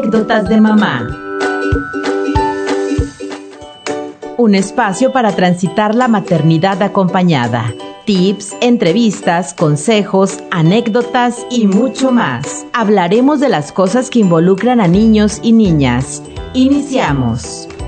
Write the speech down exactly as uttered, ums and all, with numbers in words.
Anécdotas de mamá. Un espacio para transitar la maternidad acompañada. Tips, entrevistas, consejos, anécdotas y mucho más. Hablaremos de las cosas que involucran a niños y niñas. Iniciamos.